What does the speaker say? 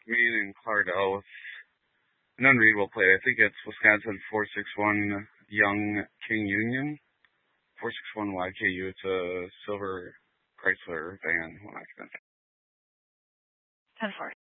meeting in Cardell with an unreadable plate. I think it's Wisconsin 461 Young King Union. 461 YKU. It's a silver Chrysler van, one occupant. 10-4.